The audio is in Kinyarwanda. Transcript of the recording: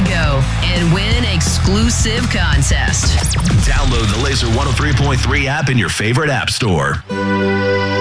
bingo and win exclusive contest. Download the Laser 103.3 app in your favorite app store.